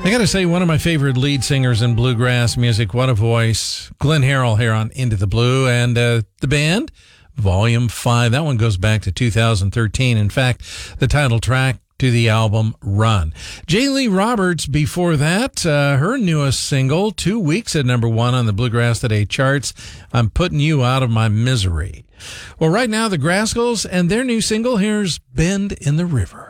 I got to say, one of my favorite lead singers in bluegrass music, what a voice. Glenn Harrell here on Into the Blue, and the band, Volume 5. That one goes back to 2013. In fact, the title track to the album, Run. J. Lee Roberts, before that, her newest single, 2 weeks at number 1 on the Bluegrass Today charts, I'm Putting You Out of My Misery. Well, right now, the Grascals and their new single, here's Bend in the River.